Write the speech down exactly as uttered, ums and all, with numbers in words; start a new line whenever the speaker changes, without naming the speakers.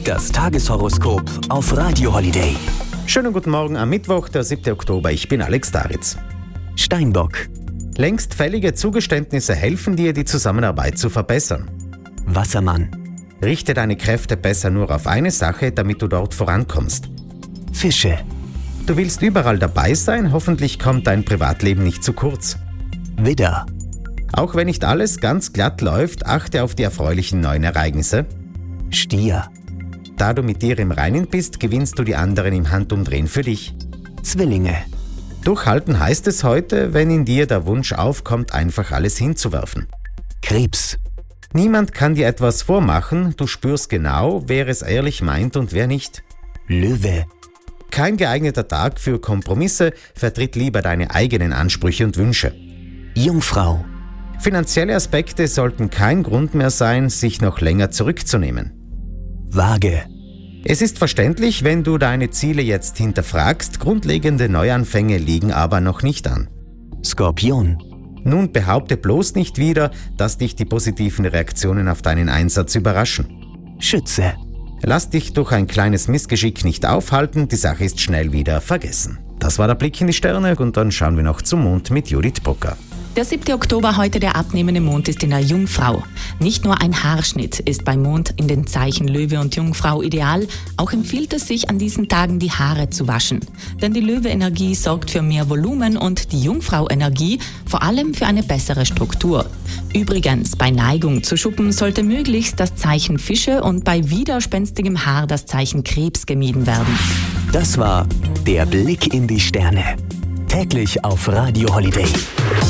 Das Tageshoroskop auf Radio Holiday.
Schönen guten Morgen am Mittwoch, der siebten Oktober. Ich bin Alex Daritz.
Steinbock.
Längst fällige Zugeständnisse helfen dir, die Zusammenarbeit zu verbessern.
Wassermann.
Richte deine Kräfte besser nur auf eine Sache, damit du dort vorankommst.
Fische.
Du willst überall dabei sein, hoffentlich kommt dein Privatleben nicht zu kurz.
Widder.
Auch wenn nicht alles ganz glatt läuft, achte auf die erfreulichen neuen Ereignisse.
Stier.
Da du mit dir im Reinen bist, gewinnst du die anderen im Handumdrehen für dich.
Zwillinge.
Durchhalten heißt es heute, wenn in dir der Wunsch aufkommt, einfach alles hinzuwerfen.
Krebs.
Niemand kann dir etwas vormachen, du spürst genau, wer es ehrlich meint und wer nicht.
Löwe.
Kein geeigneter Tag für Kompromisse, vertritt lieber deine eigenen Ansprüche und Wünsche.
Jungfrau.
Finanzielle Aspekte sollten kein Grund mehr sein, sich noch länger zurückzunehmen.
Waage.
Es ist verständlich, wenn du deine Ziele jetzt hinterfragst, grundlegende Neuanfänge liegen aber noch nicht an.
Skorpion.
Nun behaupte bloß nicht wieder, dass dich die positiven Reaktionen auf deinen Einsatz überraschen.
Schütze.
Lass dich durch ein kleines Missgeschick nicht aufhalten, die Sache ist schnell wieder vergessen. Das war der Blick in die Sterne und dann schauen wir noch zum Mond mit Judith Brucker.
Der siebte Oktober, heute der abnehmende Mond, ist in der Jungfrau. Nicht nur ein Haarschnitt ist beim Mond in den Zeichen Löwe und Jungfrau ideal, auch empfiehlt es sich, an diesen Tagen die Haare zu waschen. Denn die Löwe-Energie sorgt für mehr Volumen und die Jungfrau-Energie vor allem für eine bessere Struktur. Übrigens, bei Neigung zu Schuppen sollte möglichst das Zeichen Fische und bei widerspenstigem Haar das Zeichen Krebs gemieden werden.
Das war der Blick in die Sterne. Täglich auf Radio Holiday.